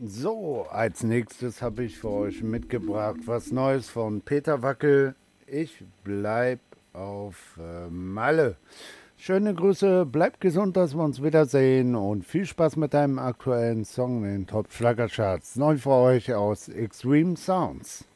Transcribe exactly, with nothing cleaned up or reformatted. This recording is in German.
So, als nächstes habe ich für euch mitgebracht was Neues von Peter Wackel. Ich bleib auf äh, Malle. Schöne Grüße, bleibt gesund, dass wir uns wiedersehen und viel Spaß mit deinem aktuellen Song in den Top Schlagercharts. Neu für euch aus Extreme Sounds.